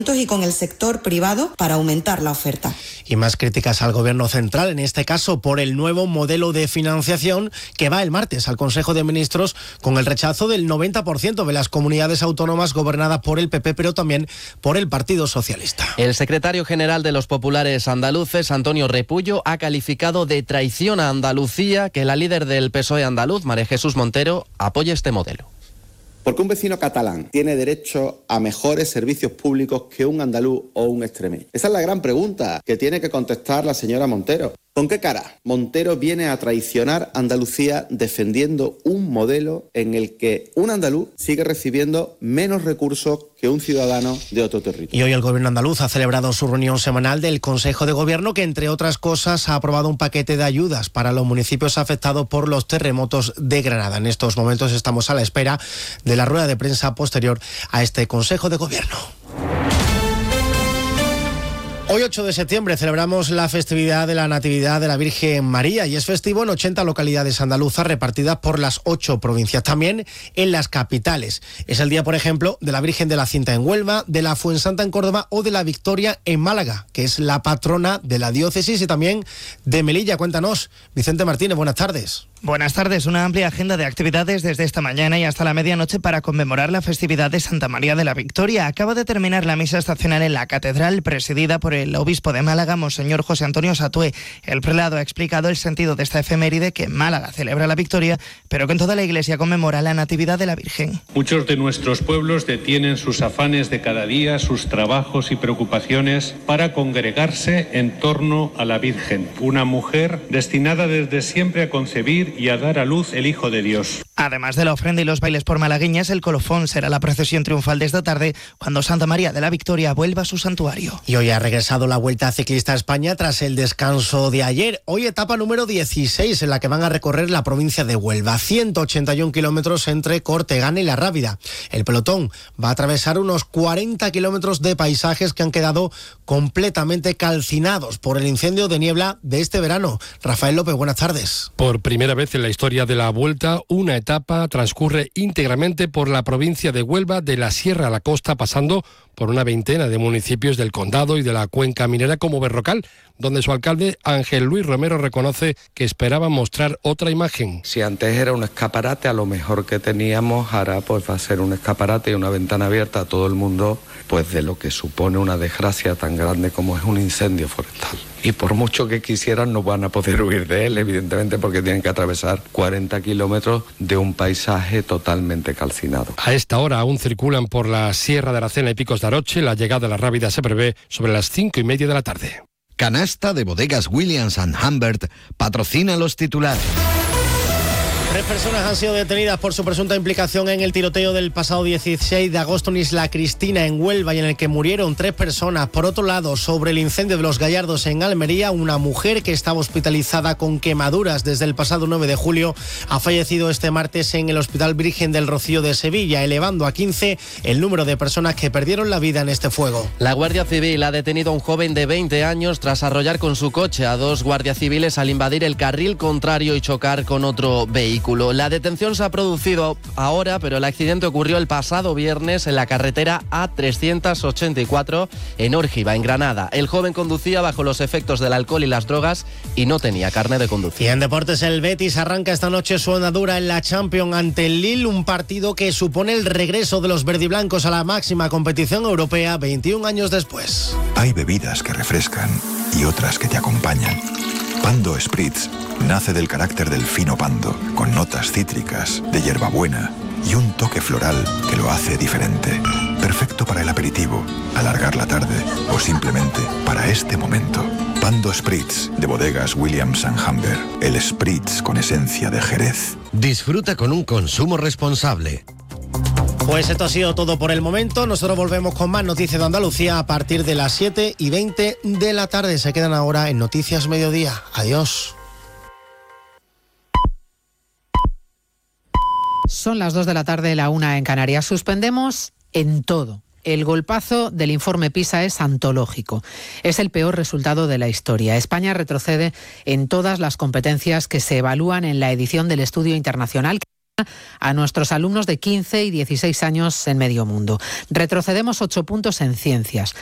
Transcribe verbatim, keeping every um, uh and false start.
y con el sector privado para aumentar la oferta. Y más críticas al Gobierno central, en este caso por el nuevo modelo de financiación que va el martes al Consejo de Ministros con el rechazo del noventa por ciento de las comunidades autónomas gobernadas por el P P, pero también por el Partido Socialista. El secretario general de los populares andaluces, Antonio Repullo, ha calificado de traición a Andalucía que la líder del P S O E andaluz, María Jesús Montero, apoye este modelo. Porque un vecino catalán tiene derecho a mejores servicios públicos que un andaluz o un extremeño. Esa es la gran pregunta que tiene que contestar la señora Montero. ¿Con qué cara Montero viene a traicionar a Andalucía defendiendo un modelo en el que un andaluz sigue recibiendo menos recursos que un ciudadano de otro territorio? Y hoy el Gobierno andaluz ha celebrado su reunión semanal del Consejo de Gobierno, que entre otras cosas ha aprobado un paquete de ayudas para los municipios afectados por los terremotos de Granada. En estos momentos estamos a la espera de la rueda de prensa posterior a este Consejo de Gobierno. Hoy, ocho de septiembre, celebramos la festividad de la Natividad de la Virgen María y es festivo en ochenta localidades andaluzas repartidas por las ocho provincias, también en las capitales. Es el día, por ejemplo, de la Virgen de la Cinta en Huelva, de la Fuensanta en Córdoba o de la Victoria en Málaga, que es la patrona de la diócesis, y también de Melilla. Cuéntanos, Vicente Martínez, buenas tardes. Buenas tardes. Una amplia agenda de actividades desde esta mañana y hasta la medianoche para conmemorar la festividad de Santa María de la Victoria. Acaba de terminar la misa estacional en la catedral, presidida por el obispo de Málaga, Monseñor José Antonio Satué. El prelado ha explicado el sentido de esta efeméride, que Málaga celebra la Victoria, pero que en toda la iglesia conmemora la Natividad de la Virgen. Muchos de nuestros pueblos detienen sus afanes de cada día, sus trabajos y preocupaciones para congregarse en torno a la Virgen, una mujer destinada desde siempre a concebir y a dar a luz el Hijo de Dios. Además de la ofrenda y los bailes por malagueñas, el colofón será la procesión triunfal de esta tarde, cuando Santa María de la Victoria vuelva a su santuario. Y hoy ha regresado la Vuelta Ciclista a España tras el descanso de ayer. Hoy etapa número dieciséis, en la que van a recorrer la provincia de Huelva. ciento ochenta y un kilómetros entre Cortegana y La Rábida. El pelotón va a atravesar unos cuarenta kilómetros de paisajes que han quedado completamente calcinados por el incendio de niebla de este verano. Rafael López, buenas tardes. Por primera vez en la historia de la Vuelta, una etapa transcurre íntegramente por la provincia de Huelva, de la Sierra a la costa, pasando por una veintena de municipios del condado y de la cuenca minera como Berrocal, donde su alcalde Ángel Luis Romero reconoce que esperaba mostrar otra imagen. Si antes era un escaparate, a lo mejor que teníamos, ahora pues va a ser un escaparate y una ventana abierta a todo el mundo, pues de lo que supone una desgracia tan grande como es un incendio forestal. Y por mucho que quisieran no van a poder huir de él, evidentemente, porque tienen que atravesar cuarenta kilómetros de un paisaje totalmente calcinado. A esta hora aún circulan por la Sierra de Aracena y Picos de Aroche. La llegada a La Rábida se prevé sobre las cinco y media de la tarde. Canasta de Bodegas Williams and Humbert patrocina los titulares. Tres personas han sido detenidas por su presunta implicación en el tiroteo del pasado dieciséis de agosto en Isla Cristina, en Huelva, y en el que murieron tres personas. Por otro lado, sobre el incendio de Los Gallardos en Almería, una mujer que estaba hospitalizada con quemaduras desde el pasado nueve de julio ha fallecido este martes en el Hospital Virgen del Rocío de Sevilla, elevando a quince el número de personas que perdieron la vida en este fuego. La Guardia Civil ha detenido a un joven de veinte años tras arrollar con su coche a dos guardias civiles al invadir el carril contrario y chocar con otro vehículo. La detención se ha producido ahora, pero el accidente ocurrió el pasado viernes en la carretera A trescientos ochenta y cuatro en Órgiva, en Granada. El joven conducía bajo los efectos del alcohol y las drogas y no tenía carnet de conducir. Y en deportes, el Betis arranca esta noche su andadura en la Champions ante el Lille, un partido que supone el regreso de los verdiblancos a la máxima competición europea veintiún años después. Hay bebidas que refrescan y otras que te acompañan. Pando Spritz nace del carácter del fino pando, con notas cítricas, de hierbabuena y un toque floral que lo hace diferente. Perfecto para el aperitivo, alargar la tarde o simplemente para este momento. Pando Spritz, de Bodegas Williams and Humbert. El Spritz con esencia de Jerez. Disfruta con un consumo responsable. Pues esto ha sido todo por el momento. Nosotros volvemos con más noticias de Andalucía a partir de las siete y veinte de la tarde. Se quedan ahora en Noticias Mediodía. Adiós. Son las dos de la tarde, la una en Canarias. Suspendemos en todo. El golpazo del informe PISA es antológico. Es el peor resultado de la historia. España retrocede en todas las competencias que se evalúan en la edición del estudio internacional. a nuestros alumnos de quince y dieciséis años en medio mundo. Retrocedemos ocho puntos en ciencias.